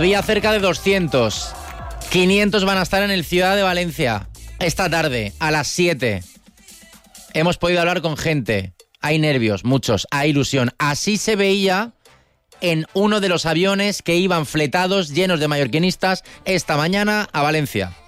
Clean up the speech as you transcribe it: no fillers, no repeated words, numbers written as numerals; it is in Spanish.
Había cerca de 200. 500 van a estar en el Ciudad de Valencia esta tarde, a las 7. Hemos podido hablar con gente. Hay nervios, muchos, hay ilusión. Así se veía en uno de los aviones que iban fletados llenos de mallorquinistas esta mañana a Valencia.